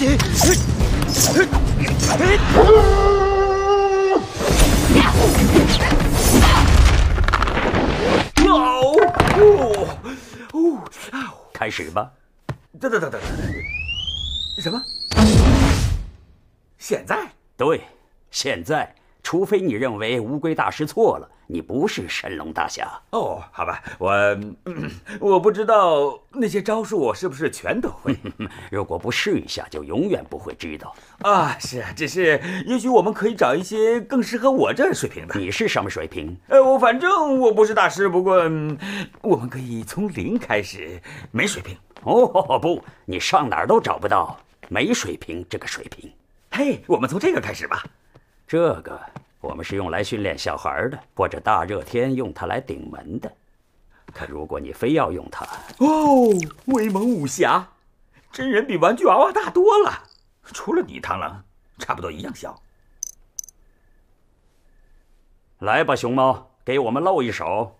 开始吧。 等，什么？现在？ 对，现在。除非你认为乌龟大师错了，你不是神龙大侠。 哦，好吧，我不知道那些招数我是不是全都会。 如果不试一下，就永远不会知道。 啊，是，只是也许我们可以找一些更适合我这水平的。 你是什么水平？ 反正我不是大师，不过我们可以从零开始，没水平。 哦不，你上哪儿都找不到没水平这个水平。 嘿，我们从这个开始吧。 这个我们是用来训练小孩的，或者大热天用它来顶门的。可如果你非要用它， 威猛武侠，真人比玩具娃娃大多了，除了你螳螂，差不多一样小。 来吧，熊猫，给我们露一手。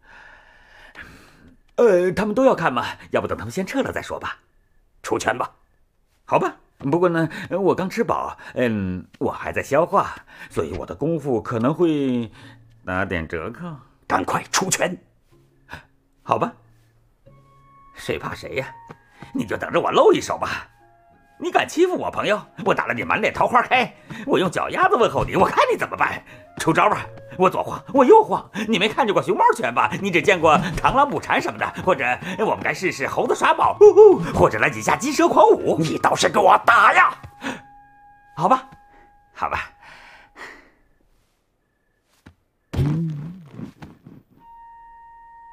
他们都要看吗？要不等他们先撤了再说吧。 出拳吧。 好吧。不过呢，我刚吃饱，我还在消化，所以我的功夫可能会打点折扣。 赶快出拳！ 好吧，谁怕谁呀？你就等着我露一手吧。你敢欺负我朋友，我打了你满脸桃花开，我用脚丫子问候你，我看你怎么办？出招吧！我左晃，我右晃，你没看见过熊猫拳吧？你只见过螳螂捕蝉什么的，或者我们该试试猴子耍宝，或者来几下鸡蛇狂舞。 你倒是给我打呀！ 好吧，好吧。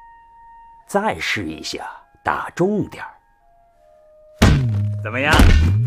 再试一下，打重点。 怎么样？